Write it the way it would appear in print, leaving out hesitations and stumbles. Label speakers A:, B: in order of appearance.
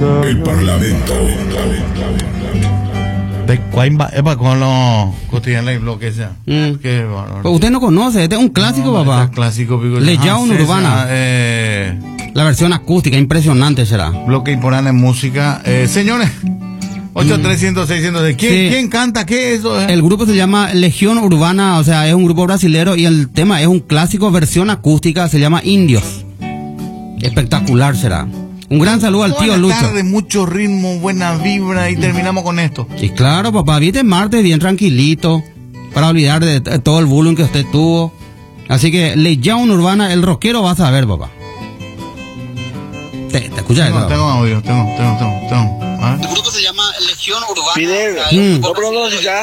A: El Parlamento.
B: De Cuaimba, epa, con los cotidianos y lo que sea. Qué bárbaro.
C: Pues usted no conoce, este es un clásico,
B: No,
C: papá.
B: este es clásico, pico.
C: Leyaun Urbana. La versión acústica, impresionante será.
B: Bloque Imporán en música. Señores, 8-300-600. ¿Quién canta? ¿Qué es eso?
C: El grupo se llama Legión Urbana, o sea, es un grupo brasilero y el tema es un clásico, versión acústica, se llama Indios. Espectacular será. Un gran saludo al tío Lucho.
B: Tarde, mucho ritmo, buena vibra y terminamos con esto.
C: Y claro, papá, viste martes bien tranquilito, para olvidar de todo el bullying que usted tuvo. Así que Legión Urbana, el rockero vas a ver, papá. Te escuchas eso.
B: Tengo audio, tengo.
C: El grupo se llama Legión Urbana.
D: Fidel, no pronuncias.